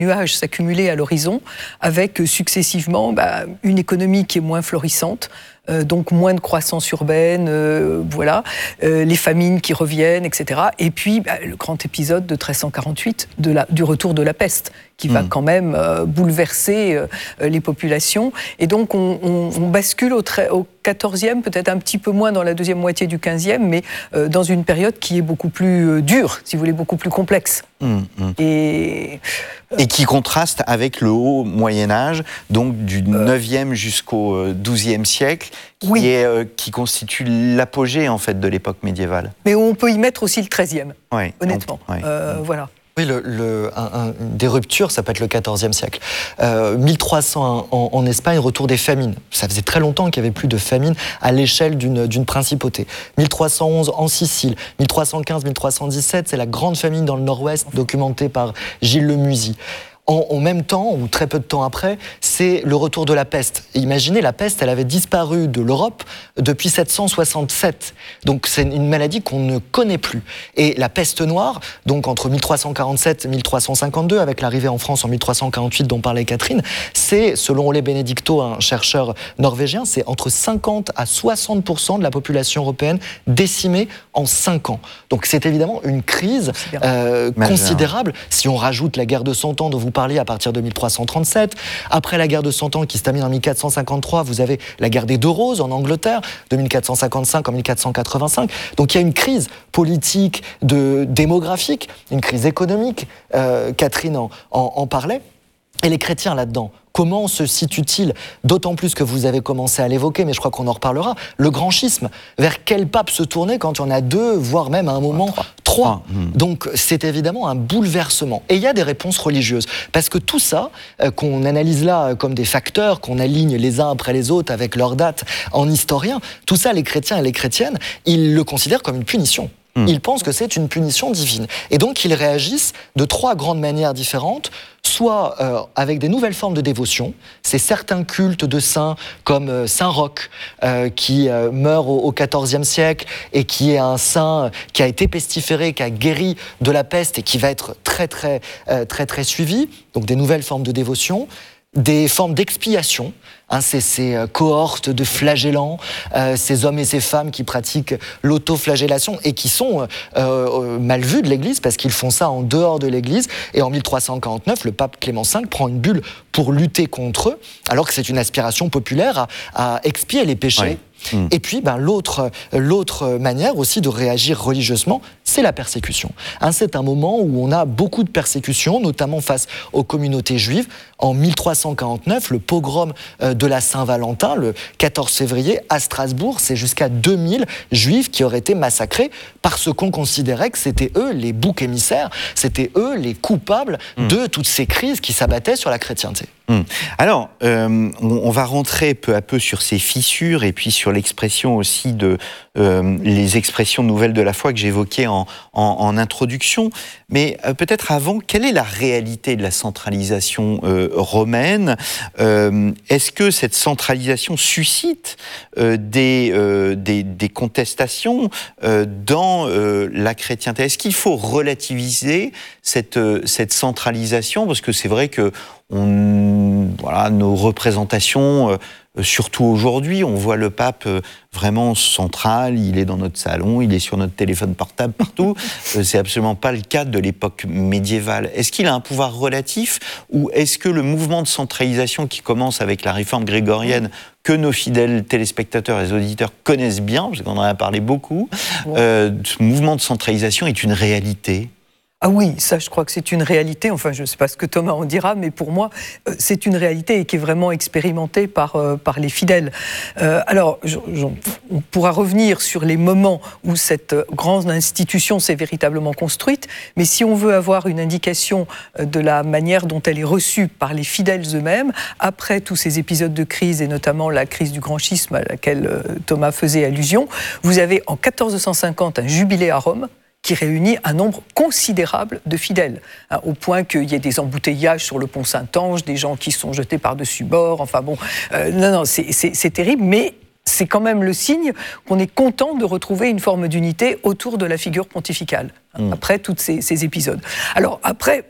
nuages s'accumulaient à l'horizon, avec successivement une économie qui est moins florissante, donc moins de croissance urbaine, les famines qui reviennent, etc. Et puis le grand épisode de 1348, du retour de la peste, qui va quand même bouleverser les populations. Et donc on bascule au 14e, peut-être un petit peu moins dans la deuxième moitié du 15e, mais dans une période qui est beaucoup plus dure, si vous voulez, beaucoup plus complexe. Et qui contraste avec le haut Moyen-Âge, donc du 9e jusqu'au 12e siècle, qui constitue l'apogée en fait de l'époque médiévale. Mais on peut y mettre aussi le 13e, honnêtement. Voilà. Oui, des ruptures, ça peut être le XIVe siècle. 1300 en Espagne, retour des famines. Ça faisait très longtemps qu'il n'y avait plus de famine à l'échelle d'une principauté. 1311 en Sicile. 1315-1317, c'est la grande famine dans le nord-ouest, documentée par Gilles Le Musy. En même temps, ou très peu de temps après, c'est le retour de la peste. Et imaginez, la peste, elle avait disparu de l'Europe depuis 767. Donc c'est une maladie qu'on ne connaît plus. Et la peste noire, donc entre 1347 et 1352, avec l'arrivée en France en 1348 dont parlait Catherine, c'est, selon Ole Benedicto, un chercheur norvégien, c'est entre 50 à 60% de la population européenne décimée en 5 ans. Donc c'est évidemment une crise considérable. Si on rajoute la guerre de 100 ans dont vous parliez à partir de 1337, après la guerre de 100 ans qui se termine en 1453, vous avez la guerre des Deux Roses en Angleterre, de 1455 en 1485. Donc il y a une crise politique, démographique, une crise économique, Catherine en parlait, et les chrétiens là-dedans. Comment se situe-t-il, d'autant plus que vous avez commencé à l'évoquer, mais je crois qu'on en reparlera, le grand schisme. Vers quel pape se tourner quand il y en a 2, voire même à un moment 3 ? Donc c'est évidemment un bouleversement. Et il y a des réponses religieuses. Parce que tout ça, qu'on analyse là comme des facteurs, qu'on aligne les uns après les autres avec leurs dates en historien, tout ça, les chrétiens et les chrétiennes, ils le considèrent comme une punition. Ils pensent que c'est une punition divine. Et donc, ils réagissent de 3 grandes manières différentes, soit avec des nouvelles formes de dévotion. C'est certains cultes de saints, comme Saint Roch, qui meurt au XIVe siècle, et qui est un saint qui a été pestiféré, qui a guéri de la peste, et qui va être très suivi. Donc, des nouvelles formes de dévotion. Des formes d'expiation, ces cohortes de flagellants, ces hommes et ces femmes qui pratiquent l'autoflagellation et qui sont mal vus de l'Église parce qu'ils font ça en dehors de l'Église. Et en 1349, le pape Clément V prend une bulle pour lutter contre eux, alors que c'est une aspiration populaire à expier les péchés. Et puis, l'autre manière aussi de réagir religieusement, c'est la persécution. C'est un moment où on a beaucoup de persécutions, notamment face aux communautés juives. En 1349, le pogrom de la Saint-Valentin, le 14 février, à Strasbourg, c'est jusqu'à 2000 juifs qui auraient été massacrés parce qu'on considérait que c'était eux les boucs émissaires, c'était eux les coupables de toutes ces crises qui s'abattaient sur la chrétienté. Alors, on va rentrer peu à peu sur ces fissures et puis sur l'expression aussi de les expressions nouvelles de la foi que j'évoquais en introduction. Mais peut-être avant, quelle est la réalité de la centralisation romaine ? Est-ce que cette centralisation suscite des contestations dans la chrétienté ? Est-ce qu'il faut relativiser cette centralisation ? Parce que c'est vrai que nos représentations, surtout aujourd'hui, on voit le pape vraiment central, il est dans notre salon, il est sur notre téléphone portable partout. C'est absolument pas le cas de l'époque médiévale. Est-ce qu'il a un pouvoir relatif ou est-ce que le mouvement de centralisation qui commence avec la réforme grégorienne, que nos fidèles téléspectateurs et auditeurs connaissent bien, parce qu'on en a parlé beaucoup, ce mouvement de centralisation est une réalité ? Ah oui, ça je crois que c'est une réalité, enfin je ne sais pas ce que Thomas en dira, mais pour moi c'est une réalité et qui est vraiment expérimentée par les fidèles. Alors on pourra revenir sur les moments où cette grande institution s'est véritablement construite, mais si on veut avoir une indication de la manière dont elle est reçue par les fidèles eux-mêmes, après tous ces épisodes de crise et notamment la crise du grand schisme à laquelle Thomas faisait allusion, vous avez en 1450 un jubilé à Rome, qui réunit un nombre considérable de fidèles, au point qu'il y ait des embouteillages sur le pont Saint-Ange, des gens qui sont jetés par-dessus bord, enfin bon, c'est terrible, mais c'est quand même le signe qu'on est content de retrouver une forme d'unité autour de la figure pontificale, après tous ces épisodes. Alors après,